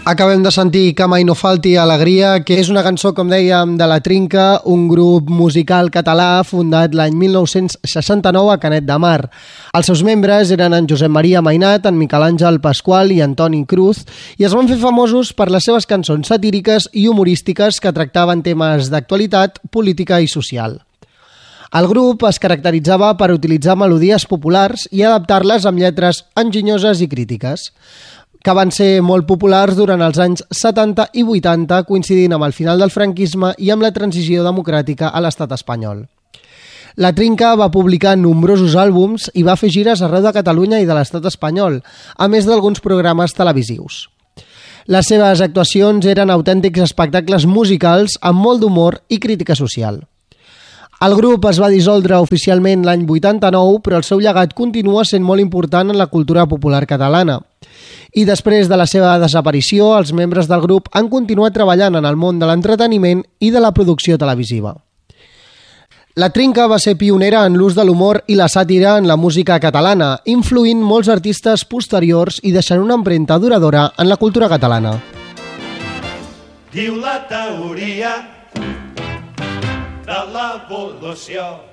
Acabem de sentir Que mai no falti alegria, que és una cançó, com dèiem, de La Trinca, un grup musical català fundat l'any 1969 a Canet de Mar. Els seus membres eren en Josep Maria Mainat, en Miquel Àngel Pasqual i Antoni Cruz, i es van fer famosos per les seves cançons satíriques i humorístiques que tractaven temes d'actualitat, política i social. El grup es caracteritzava per utilitzar melodies populars i adaptar-les amb lletres enginyoses i crítiques, que van ser molt populars durant els anys 70 i 80, coincidint amb el final del franquisme i amb la transició democràtica a l'estat espanyol. La Trinca va publicar nombrosos àlbums i va fer gires arreu de Catalunya i de l'estat espanyol, a més d'alguns programes televisius. Les seves actuacions eren autèntics espectacles musicals amb molt d'humor i crítica social. El grup es va dissoldre oficialment l'any 89, però el seu llegat continua sent molt important en la cultura popular catalana. I després de la seva desaparició, els membres del grup han continuat treballant en el món de l'entreteniment i de la producció televisiva. La Trinca va ser pionera en l'ús de l'humor i la sàtira en la música catalana, influint molts artistes posteriors i deixant una empremta duradora en la cultura catalana. Diu la teoria de l'evolució